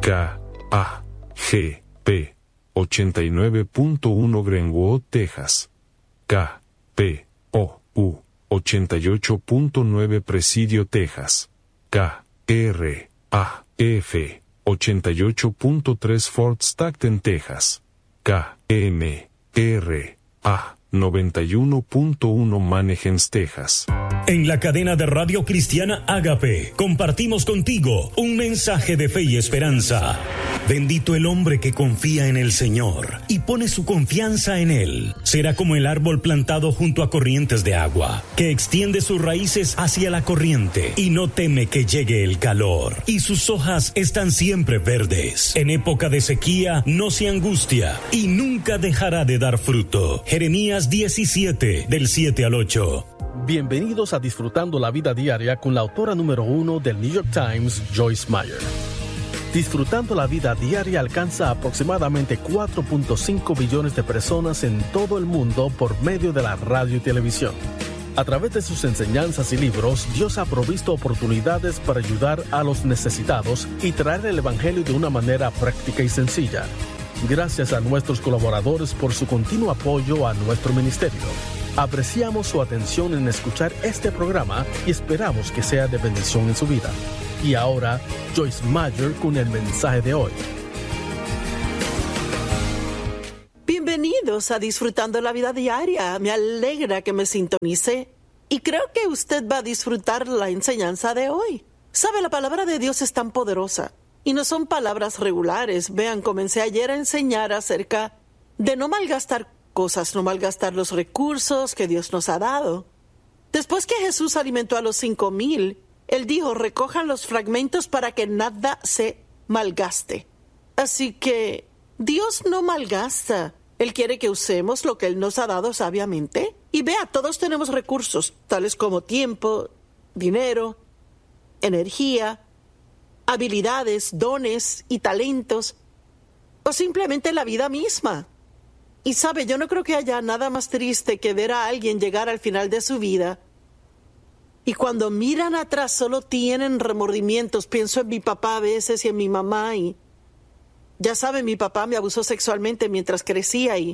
KAGP 89.1 Greenwood, Texas. KPOU 88.9 Presidio, Texas. KRAF 88.3 Fort Stockton, Texas. KMRA 91.1 Mannheim, Texas. En la cadena de radio cristiana Ágape, compartimos contigo un mensaje de fe y esperanza. Bendito el hombre que confía en el Señor y pone su confianza en Él. Será como el árbol plantado junto a corrientes de agua, que extiende sus raíces hacia la corriente y no teme que llegue el calor. Y sus hojas están siempre verdes. En época de sequía no se angustia y nunca dejará de dar fruto. Jeremías 17, del 7 al 8. Bienvenidos a Disfrutando la Vida Diaria con la autora número 1 del New York Times, Joyce Meyer. Disfrutando la Vida Diaria alcanza aproximadamente 4.5 billones de personas en todo el mundo por medio de la radio y televisión. A través de sus enseñanzas y libros, Dios ha provisto oportunidades para ayudar a los necesitados y traer el Evangelio de una manera práctica y sencilla. Gracias a nuestros colaboradores por su continuo apoyo a nuestro ministerio. Apreciamos su atención en escuchar este programa y esperamos que sea de bendición en su vida. Y ahora, Joyce Meyer con el mensaje de hoy. Bienvenidos a Disfrutando la Vida Diaria. Me alegra que me sintonice y creo que usted va a disfrutar la enseñanza de hoy. Sabe, la palabra de Dios es tan poderosa y no son palabras regulares. Vean, comencé ayer a enseñar acerca de no malgastar cosas, no malgastar los recursos que Dios nos ha dado. Después que Jesús alimentó a los 5,000, Él dijo, recojan los fragmentos para que nada se malgaste. Así que Dios no malgasta. Él quiere que usemos lo que Él nos ha dado sabiamente. Y vea, todos tenemos recursos, tales como tiempo, dinero, energía, habilidades, dones y talentos, o simplemente la vida misma. Y sabe, yo no creo que haya nada más triste que ver a alguien llegar al final de su vida y cuando miran atrás solo tienen remordimientos. Pienso en mi papá a veces y en mi mamá y ya saben, mi papá me abusó sexualmente mientras crecía y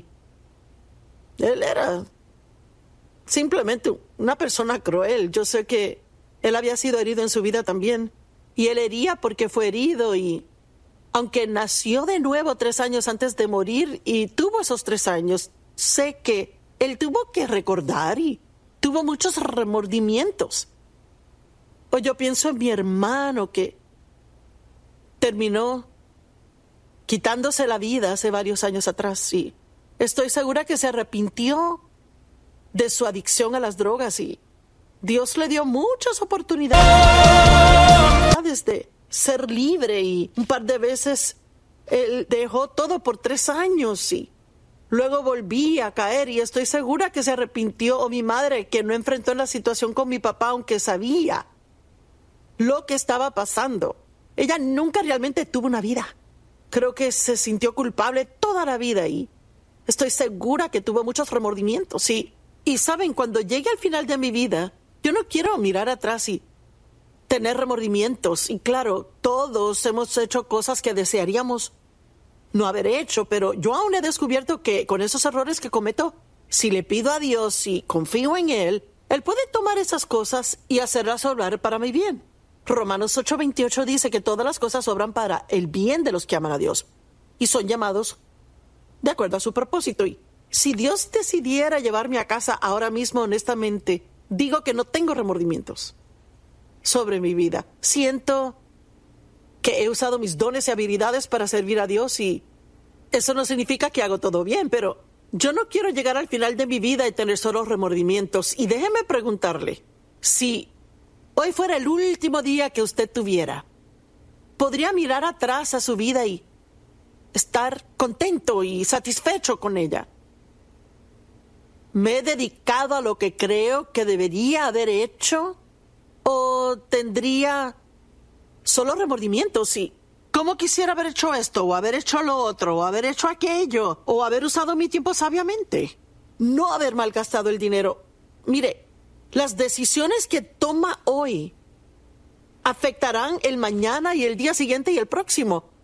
él era simplemente una persona cruel. Yo sé que él había sido herido en su vida también y él hería porque fue herido y aunque nació de nuevo 3 años antes de morir y tuvo esos 3 años, sé que él tuvo que recordar y tuvo muchos remordimientos. O yo pienso en mi hermano que terminó quitándose la vida hace varios años atrás y estoy segura que se arrepintió de su adicción a las drogas y Dios le dio muchas oportunidades de ser libre y un par de veces él dejó todo por 3 años y luego volví a caer y estoy segura que se arrepintió. O mi madre que no enfrentó la situación con mi papá aunque sabía lo que estaba pasando. Ella nunca realmente tuvo una vida. Creo que se sintió culpable toda la vida y estoy segura que tuvo muchos remordimientos. Y saben, cuando llegue al final de mi vida, yo no quiero mirar atrás y tener remordimientos. Y claro, todos hemos hecho cosas que desearíamos no haber hecho, pero yo aún he descubierto que con esos errores que cometo, si le pido a Dios y confío en Él, Él puede tomar esas cosas y hacerlas obrar para mi bien. Romanos 8:28 dice que todas las cosas obran para el bien de los que aman a Dios y son llamados de acuerdo a su propósito. Y si Dios decidiera llevarme a casa ahora mismo, honestamente, digo que no tengo remordimientos sobre mi vida. Siento que he usado mis dones y habilidades para servir a Dios y eso no significa que hago todo bien, pero yo no quiero llegar al final de mi vida y tener solo remordimientos. Y déjeme preguntarle, si hoy fuera el último día que usted tuviera, ¿podría mirar atrás a su vida y estar contento y satisfecho con ella? ¿Me he dedicado a lo que creo que debería haber hecho? ¿O tendría solo remordimientos y cómo quisiera haber hecho esto, o haber hecho lo otro, o haber hecho aquello, o haber usado mi tiempo sabiamente? No haber malgastado el dinero. Mire, las decisiones que toma hoy afectarán el mañana y el día siguiente y el próximo. Y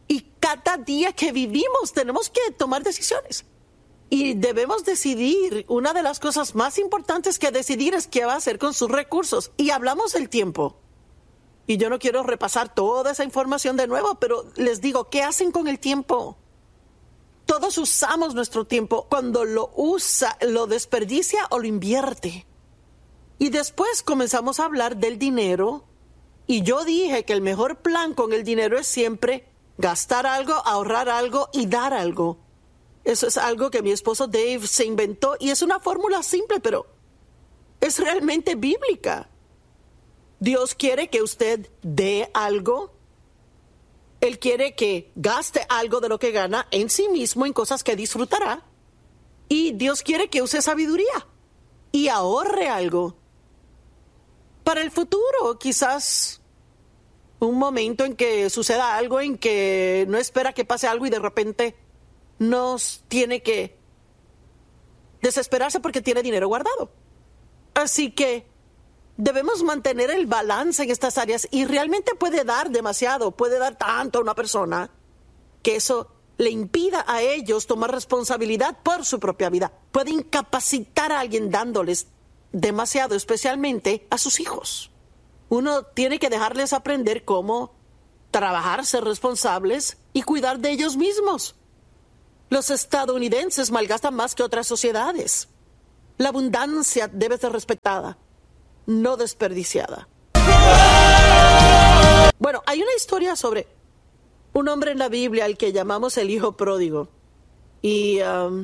cada día que vivimos tenemos que tomar decisiones. Y debemos decidir. Una de las cosas más importantes que decidir es qué va a hacer con sus recursos. Y hablamos del tiempo. Y yo no quiero repasar toda esa información de nuevo, pero les digo, ¿qué hacen con el tiempo? Todos usamos nuestro tiempo. Cuando lo usa, lo desperdicia o lo invierte. Y después comenzamos a hablar del dinero. Y yo dije que el mejor plan con el dinero es siempre gastar algo, ahorrar algo y dar algo. Eso es algo que mi esposo Dave se inventó y es una fórmula simple, pero es realmente bíblica. Dios quiere que usted dé algo. Él quiere que gaste algo de lo que gana en sí mismo, en cosas que disfrutará. Y Dios quiere que use sabiduría y ahorre algo para el futuro. Quizás un momento en que suceda algo, en que no espera que pase algo y de repente nos tiene que desesperarse porque tiene dinero guardado. Así que debemos mantener el balance en estas áreas y realmente puede dar demasiado, puede dar tanto a una persona que eso le impida a ellos tomar responsabilidad por su propia vida. Puede incapacitar a alguien dándoles demasiado, especialmente a sus hijos. Uno tiene que dejarles aprender cómo trabajar, ser responsables y cuidar de ellos mismos. Los estadounidenses malgastan más que otras sociedades. La abundancia debe ser respetada, no desperdiciada. Bueno, hay una historia sobre un hombre en la Biblia al que llamamos el hijo pródigo. Y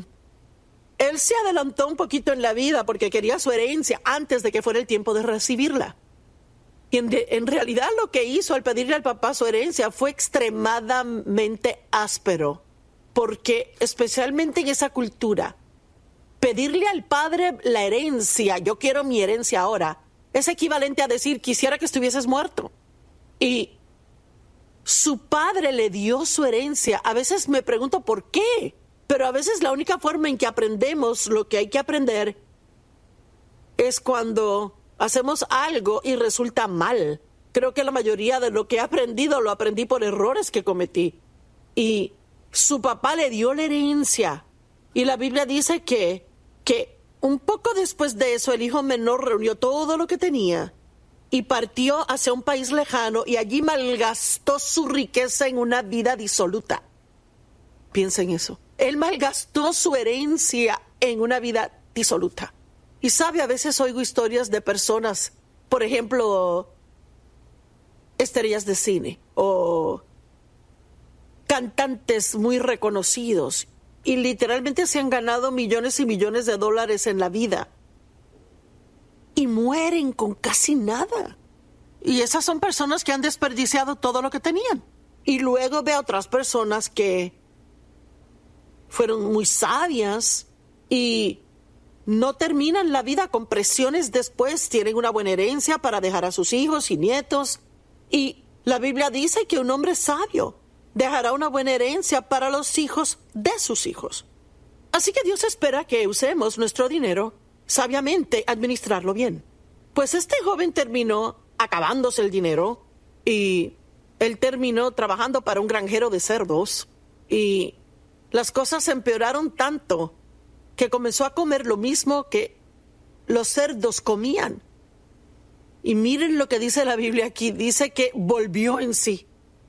él se adelantó un poquito en la vida porque quería su herencia antes de que fuera el tiempo de recibirla. Y en realidad lo que hizo al pedirle al papá su herencia fue extremadamente áspero. Porque especialmente en esa cultura, pedirle al padre la herencia, yo quiero mi herencia ahora, es equivalente a decir, quisiera que estuvieses muerto. Y su padre le dio su herencia. A veces me pregunto por qué, pero a veces la única forma en que aprendemos lo que hay que aprender es cuando hacemos algo y resulta mal. Creo que la mayoría de lo que he aprendido lo aprendí por errores que cometí. Y su papá le dio la herencia. Y la Biblia dice que un poco después de eso el hijo menor reunió todo lo que tenía y partió hacia un país lejano y allí malgastó su riqueza en una vida disoluta. Piensa en eso. Él malgastó su herencia en una vida disoluta. Y sabe, a veces oigo historias de personas, por ejemplo, estrellas de cine o cantantes muy reconocidos y literalmente se han ganado millones y millones de dólares en la vida y mueren con casi nada. Y esas son personas que han desperdiciado todo lo que tenían. Y luego veo otras personas que fueron muy sabias y no terminan la vida con presiones después, tienen una buena herencia para dejar a sus hijos y nietos. Y la Biblia dice que un hombre sabio dejará una buena herencia para los hijos de sus hijos. Así que Dios espera que usemos nuestro dinero sabiamente, administrarlo bien. Pues este joven terminó acabándose el dinero y él terminó trabajando para un granjero de cerdos y las cosas empeoraron tanto que comenzó a comer lo mismo que los cerdos comían. Y miren lo que dice la Biblia aquí. Dice que volvió en sí.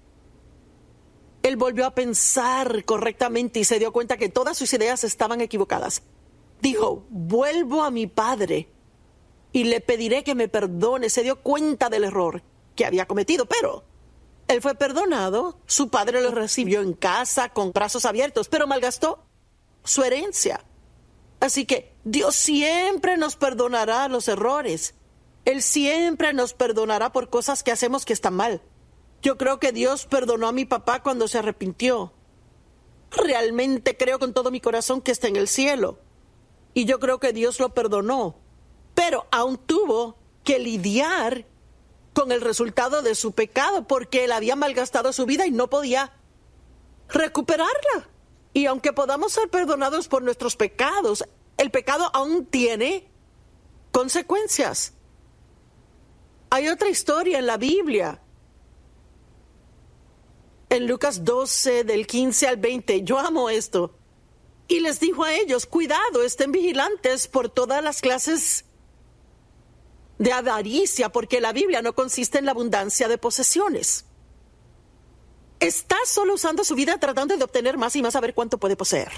Él volvió a pensar correctamente y se dio cuenta que todas sus ideas estaban equivocadas. Dijo, vuelvo a mi padre y le pediré que me perdone. Se dio cuenta del error que había cometido, pero él fue perdonado. Su padre lo recibió en casa con brazos abiertos, pero malgastó su herencia. Así que Dios siempre nos perdonará los errores. Él siempre nos perdonará por cosas que hacemos que están mal. Yo creo que Dios perdonó a mi papá cuando se arrepintió. Realmente creo con todo mi corazón que está en el cielo. Y yo creo que Dios lo perdonó. Pero aún tuvo que lidiar con el resultado de su pecado porque él había malgastado su vida y no podía recuperarla. Y aunque podamos ser perdonados por nuestros pecados, el pecado aún tiene consecuencias. Hay otra historia en la Biblia en Lucas 12, del 15 al 20. Yo amo esto. Y les dijo a ellos, cuidado, estén vigilantes por todas las clases de avaricia, porque la Biblia no consiste en la abundancia de posesiones. Está solo usando su vida tratando de obtener más y más a ver cuánto puede poseer.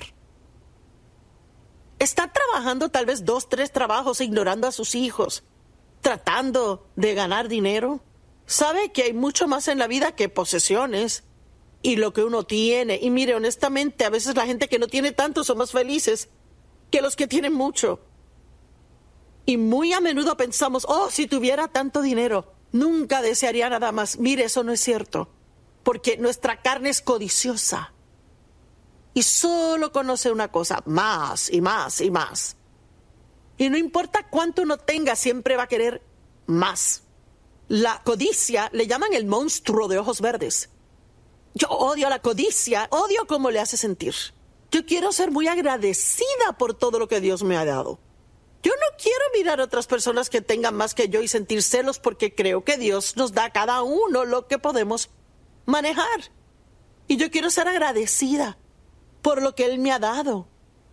Está trabajando tal vez 2, 3 trabajos, ignorando a sus hijos, tratando de ganar dinero. Sabe que hay mucho más en la vida que posesiones y lo que uno tiene. Y mire, honestamente, a veces la gente que no tiene tanto son más felices que los que tienen mucho. Y muy a menudo pensamos, oh, si tuviera tanto dinero, nunca desearía nada más. Mire, eso no es cierto, porque nuestra carne es codiciosa. Y solo conoce una cosa, más y más y más. Y no importa cuánto uno tenga, siempre va a querer más. La codicia le llaman el monstruo de ojos verdes. Yo odio la codicia, odio cómo le hace sentir. Yo quiero ser muy agradecida por todo lo que Dios me ha dado. Yo no quiero mirar a otras personas que tengan más que yo y sentir celos, porque creo que Dios nos da a cada uno lo que podemos manejar. Y yo quiero ser agradecida por lo que Él me ha dado.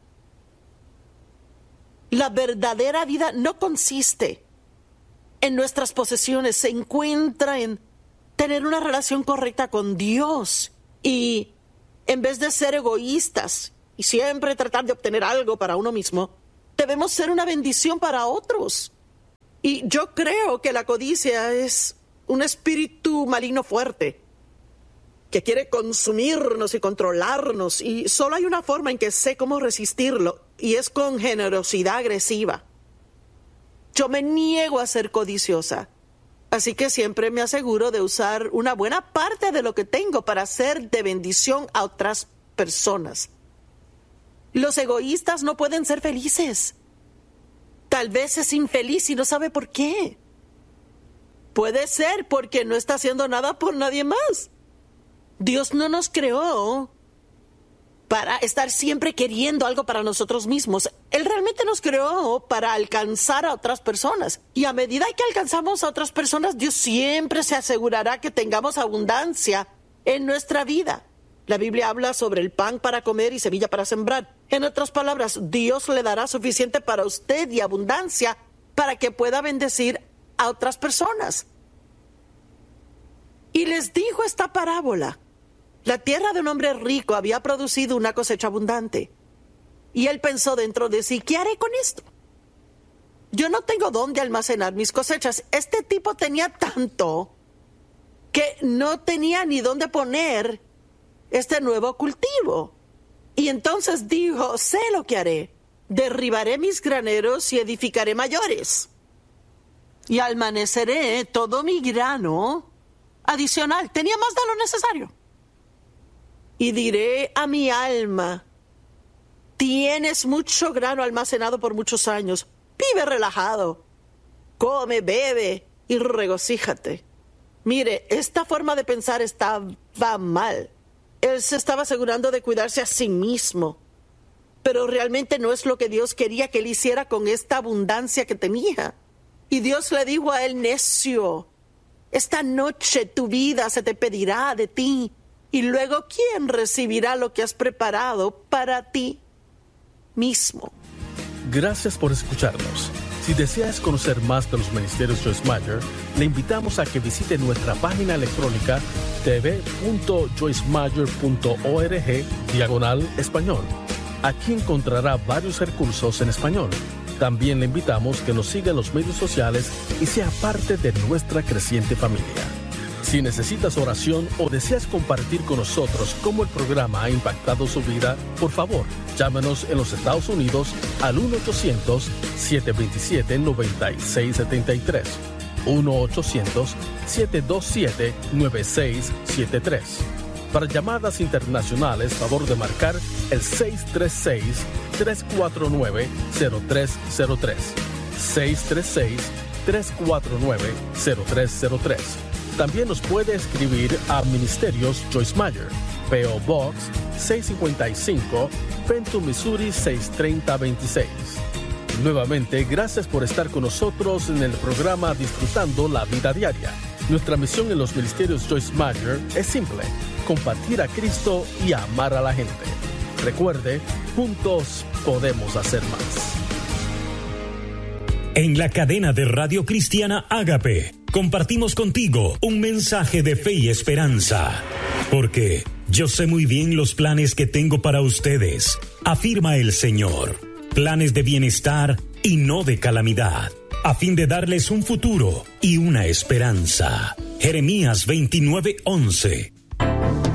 La verdadera vida no consiste en nuestras posesiones, se encuentra en tener una relación correcta con Dios y en vez de ser egoístas y siempre tratar de obtener algo para uno mismo, debemos ser una bendición para otros. Y yo creo que la codicia es un espíritu maligno fuerte que quiere consumirnos y controlarnos, y solo hay una forma en que sé cómo resistirlo, y es con generosidad agresiva. Yo me niego a ser codiciosa, así que siempre me aseguro de usar una buena parte de lo que tengo para ser de bendición a otras personas. Los egoístas no pueden ser felices. Tal vez es infeliz y no sabe por qué. Puede ser porque no está haciendo nada por nadie más. Dios no nos creó para estar siempre queriendo algo para nosotros mismos. Él realmente nos creó para alcanzar a otras personas. Y a medida que alcanzamos a otras personas, Dios siempre se asegurará que tengamos abundancia en nuestra vida. La Biblia habla sobre el pan para comer y semilla para sembrar. En otras palabras, Dios le dará suficiente para usted y abundancia para que pueda bendecir a otras personas. Y les dijo esta parábola. La tierra de un hombre rico había producido una cosecha abundante. Y él pensó dentro de sí, ¿qué haré con esto? Yo no tengo dónde almacenar mis cosechas. Este tipo tenía tanto que no tenía ni dónde poner este nuevo cultivo. Y entonces dijo, sé lo que haré. Derribaré mis graneros y edificaré mayores. Y almaceneré todo mi grano adicional. Tenía más de lo necesario. Y diré a mi alma, tienes mucho grano almacenado por muchos años. Vive relajado. Come, bebe y regocíjate. Mire, esta forma de pensar estaba mal. Él se estaba asegurando de cuidarse a sí mismo. Pero realmente no es lo que Dios quería que él hiciera con esta abundancia que tenía. Y Dios le dijo a él, necio, esta noche tu vida se te pedirá de ti. Y luego, ¿quién recibirá lo que has preparado para ti mismo? Gracias por escucharnos. Si deseas conocer más de los ministerios Joyce Meyer, le invitamos a que visite nuestra página electrónica tv.joycemeyer.org/español. Aquí encontrará varios recursos en español. También le invitamos que nos siga en los medios sociales y sea parte de nuestra creciente familia. Si necesitas oración o deseas compartir con nosotros cómo el programa ha impactado su vida, por favor, llámenos en los Estados Unidos al 1-800-727-9673. 1-800-727-9673. Para llamadas internacionales, favor de marcar el 636-349-0303. 636-349-0303. También nos puede escribir a Ministerios Joyce Meyer, P.O. Box 655, Fenton, Missouri 63026. Nuevamente, gracias por estar con nosotros en el programa Disfrutando la Vida Diaria. Nuestra misión en los ministerios Joyce Meyer es simple: compartir a Cristo y amar a la gente. Recuerde, juntos podemos hacer más. En la cadena de Radio Cristiana Ágape, compartimos contigo un mensaje de fe y esperanza. Porque yo sé muy bien los planes que tengo para ustedes, afirma el Señor. Planes de bienestar y no de calamidad, a fin de darles un futuro y una esperanza. Jeremías 29:11.